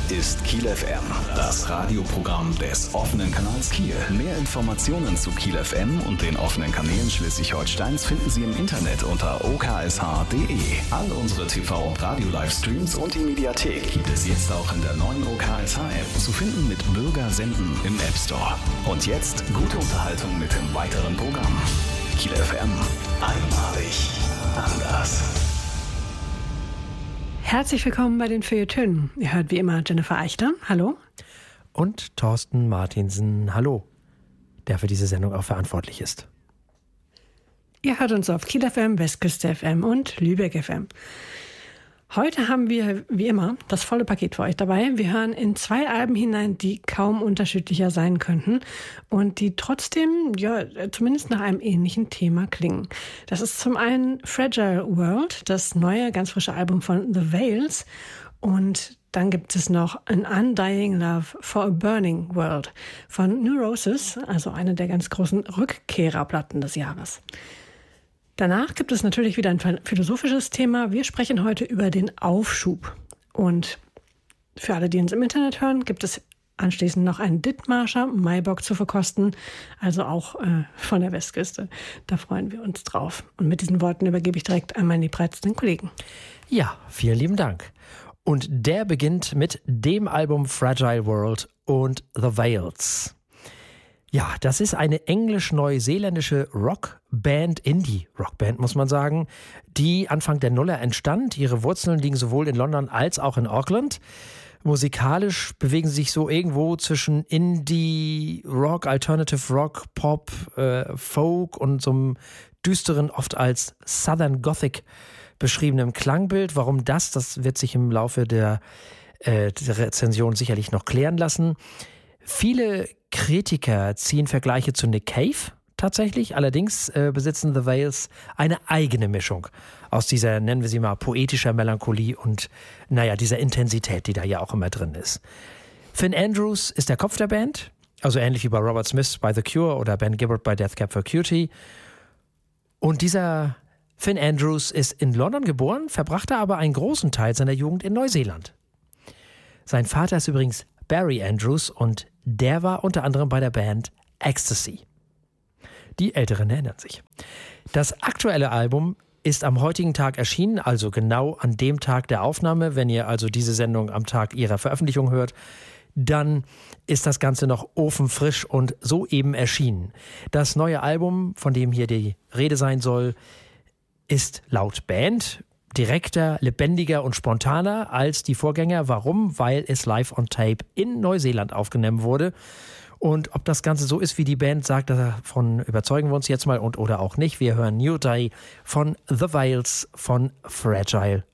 ist Kiel FM, das Radioprogramm des offenen Kanals Kiel. Mehr Informationen zu Kiel FM und den offenen Kanälen Schleswig-Holsteins finden Sie im Internet unter oksh.de. All unsere TV- und Radio-Livestreams und die Mediathek gibt es jetzt auch in der neuen OKSH-App, zu finden mit Bürger senden im App Store. Und jetzt gute Unterhaltung mit dem weiteren Programm. Kiel FM, einmalig anders. Herzlich willkommen bei den Feuilletonen. Ihr hört wie immer Jennifer Eichter. Hallo. Und Thorsten Martinsen. Hallo. Der für diese Sendung auch verantwortlich ist. Ihr hört uns auf Kiel FM, Westküste FM und Lübeck FM. Heute haben wir, wie immer, das volle Paket für euch dabei. Wir hören in 2 Alben hinein, die kaum unterschiedlicher sein könnten und die trotzdem, ja, zumindest nach einem ähnlichen Thema klingen. Das ist zum einen Fragile World, das neue, ganz frische Album von The Veils, und dann gibt es noch An Undying Love for a Burning World von Neurosis, also eine der ganz großen Rückkehrerplatten des Jahres. Danach gibt es natürlich wieder ein philosophisches Thema. Wir sprechen heute über den Aufschub. Und für alle, die uns im Internet hören, gibt es anschließend noch einen Dithmarscher Maibock zu verkosten, also auch von der Westküste. Da freuen wir uns drauf. Und mit diesen Worten übergebe ich direkt an meinen liebreizenden Kollegen. Ja, vielen lieben Dank. Und der beginnt mit dem Album Fragile World und The Veils. Ja, das ist eine englisch-neuseeländische Rockband, Indie-Rockband muss man sagen, die Anfang der Nuller entstand. Ihre Wurzeln liegen sowohl in London als auch in Auckland. Musikalisch bewegen sie sich so irgendwo zwischen Indie, Rock, Alternative Rock, Pop, Folk und so einem düsteren, oft als Southern Gothic beschriebenen Klangbild. Warum das wird sich im Laufe der Rezension sicherlich noch klären lassen. Viele Kritiker ziehen Vergleiche zu Nick Cave tatsächlich. Allerdings besitzen The Veils eine eigene Mischung aus dieser, nennen wir sie mal, poetischer Melancholie und, dieser Intensität, die da ja auch immer drin ist. Finn Andrews ist der Kopf der Band, also ähnlich wie bei Robert Smith bei The Cure oder Ben Gibbard bei Death Cab for Cutie. Und dieser Finn Andrews ist in London geboren, verbrachte aber einen großen Teil seiner Jugend in Neuseeland. Sein Vater ist übrigens Barry Andrews und der war unter anderem bei der Band Ecstasy. Die Älteren erinnern sich. Das aktuelle Album ist am heutigen Tag erschienen, also genau an dem Tag der Aufnahme. Wenn ihr also diese Sendung am Tag ihrer Veröffentlichung hört, dann ist das Ganze noch ofenfrisch und soeben erschienen. Das neue Album, von dem hier die Rede sein soll, ist laut Band direkter, lebendiger und spontaner als die Vorgänger. Warum? Weil es live on tape in Neuseeland aufgenommen wurde. Und ob das Ganze so ist, wie die Band sagt, davon überzeugen wir uns jetzt mal oder auch nicht. Wir hören New Day von The Veils von Fragile